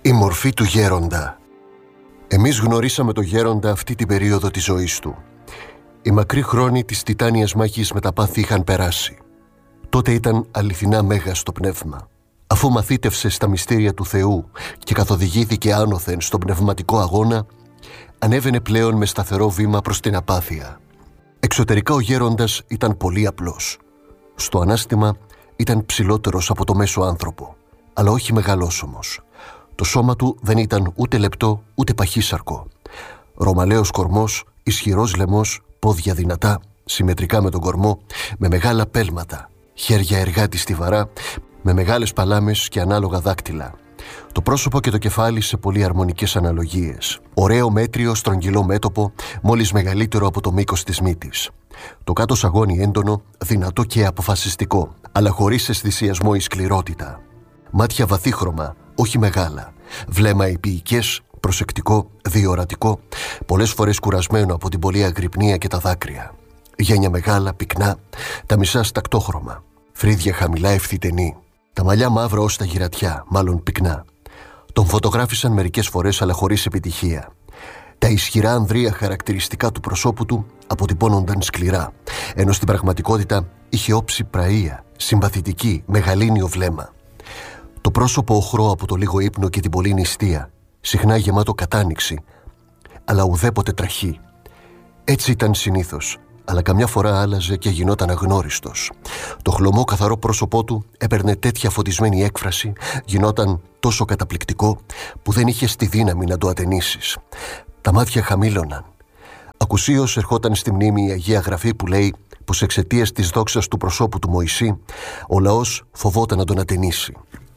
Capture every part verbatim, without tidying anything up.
Η μορφή του γέροντα. Εμείς γνωρίσαμε το γέροντα αυτή την περίοδο της ζωής του. Οι μακρύ χρόνοι της τιτάνιας μάχης με τα πάθη είχαν περάσει. Τότε ήταν αληθινά μέγα στο πνεύμα. Αφού μαθήτευσε στα μυστήρια του Θεού και καθοδηγήθηκε άνωθεν στον πνευματικό αγώνα, ανέβαινε πλέον με σταθερό βήμα προς την απάθεια. Εξωτερικά ο γέροντας ήταν πολύ απλός. Στο ανάστημα ήταν ψηλότερος από το μέσο άνθρωπο, αλλά όχι μεγαλόσωμος. Το σώμα του δεν ήταν ούτε λεπτό ούτε παχύσαρκο. Ρωμαλαίος κορμός, ισχυρός λαιμός, πόδια δυνατά, συμμετρικά με τον κορμό, με μεγάλα πέλματα, χέρια εργάτη στιβαρά, με μεγάλες παλάμες και ανάλογα δάκτυλα. Το πρόσωπο και το κεφάλι σε πολύ αρμονικές αναλογίες. Ωραίο μέτριο στρογγυλό μέτωπο, μόλις μεγαλύτερο από το μήκος της μύτης. Το κάτω σαγόνι έντονο, δυνατό και αποφασιστικό, αλλά χωρίς αισθησιασμό ή σκληρότητα. Μάτια βαθύχρωμα, όχι μεγάλα. Βλέμμα υπηικές, προσεκτικό, διορατικό, πολλές φορές κουρασμένο από την πολλή αγρυπνία και τα δάκρυα. Γένια μεγάλα, πυκνά, τα μισά στακτόχρωμα. Φρύδια χαμηλά ευθυτενή. Τα μαλλιά μαύρα ως τα γυρατιά, μάλλον πυκνά. Τον φωτογράφησαν μερικές φορές, αλλά χωρίς επιτυχία. Τα ισχυρά ανδρεία χαρακτηριστικά του προσώπου του αποτυπώνονταν σκληρά, ενώ στην πραγματικότητα είχε όψη πραεία, συμπαθητική, μεγαλύνιο βλέμμα. Το πρόσωπο οχρό από το λίγο ύπνο και την πολλή νηστεία, συχνά γεμάτο κατάνοιξη, αλλά ουδέποτε τραχή. Έτσι ήταν συνήθως, αλλά καμιά φορά άλλαζε και γινόταν αγνώριστος. Το χλωμό καθαρό πρόσωπό του έπαιρνε τέτοια φωτισμένη έκφραση, γινόταν τόσο καταπληκτικό που δεν είχες τη δύναμη να το ατενίσεις. Τα μάτια χαμήλωναν. Ακουσίως ερχόταν στη μνήμη η Αγία Γραφή που λέει πως εξαιτίας της δόξας του προσώπου του Μωυσή, ο λαός φοβόταν να τον ατενίσει.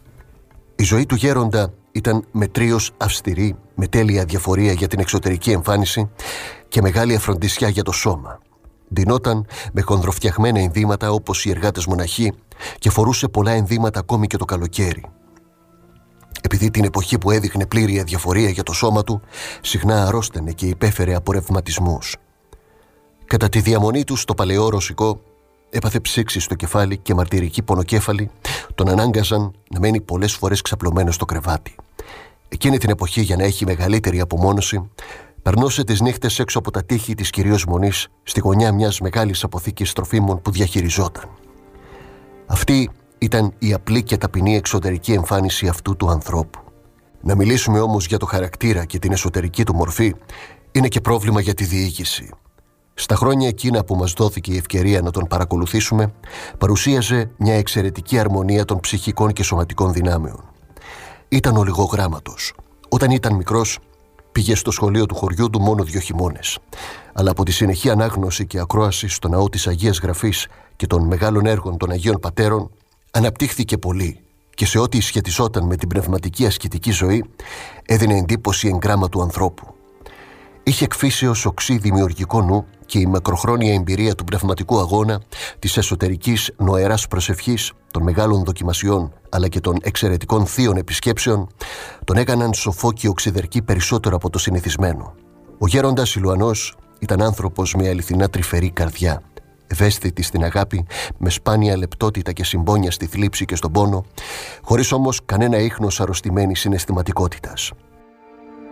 Η ζωή του γέροντα ήταν μετρίως αυστηρή, με τέλεια διαφορία για την εξωτερική εμφάνιση και μεγάλη αφροντισιά για το σώμα. Ντυνόταν με χονδροφτιαγμένα ενδύματα όπως οι εργάτες μοναχοί και φορούσε πολλά ενδύματα ακόμη και το καλοκαίρι. Επειδή την εποχή που έδειχνε πλήρη αδιαφορία για το σώμα του, συχνά αρρώστενε και υπέφερε από ρευματισμούς. Κατά τη διαμονή του στο παλαιό Ρωσικό, έπαθε ψήξη στο κεφάλι και μαρτυρική πονοκέφαλη τον ανάγκαζαν να μένει πολλές φορές ξαπλωμένο στο κρεβάτι. Εκείνη την εποχή, για να έχει μεγαλύτερη απομόνωση, περνούσε τις νύχτες έξω από τα τείχη της κυρίως Μονής, στη γωνιά μιας μεγάλης αποθήκης τροφίμων που διαχειριζόταν. Αυτή ήταν η απλή και ταπεινή εξωτερική εμφάνιση αυτού του ανθρώπου. Να μιλήσουμε όμως για το χαρακτήρα και την εσωτερική του μορφή είναι και πρόβλημα για τη διοίκηση. Στα χρόνια εκείνα που μας δόθηκε η ευκαιρία να τον παρακολουθήσουμε, παρουσίαζε μια εξαιρετική αρμονία των ψυχικών και σωματικών δυνάμεων. Ήταν ολιγογράμματος. Όταν ήταν μικρός, πήγε στο σχολείο του χωριού του μόνο δύο χειμώνες. Αλλά από τη συνεχή ανάγνωση και ακρόαση στο ναό της Αγίας Γραφής και των μεγάλων έργων των Αγίων Πατέρων, αναπτύχθηκε πολύ και σε ό,τι σχετιζόταν με την πνευματική ασκητική ζωή, έδινε εντύπωση εγγράμμα του ανθρώπου. Είχε εκφύσεως οξύ δημιουργικό νου και η μακροχρόνια εμπειρία του πνευματικού αγώνα, της εσωτερικής νοεράς προσευχής, των μεγάλων δοκιμασιών αλλά και των εξαιρετικών θείων επισκέψεων, τον έκαναν σοφό και οξυδερκή περισσότερο από το συνηθισμένο. Ο γέροντας Ηλουανός ήταν άνθρωπος με αληθινά τρυφερή καρδιά, ευαίσθητη στην αγάπη, με σπάνια λεπτότητα και συμπόνια στη θλίψη και στον πόνο, χωρίς όμως κανένα ίχνος αρρωστημένης συναισθηματικότητας.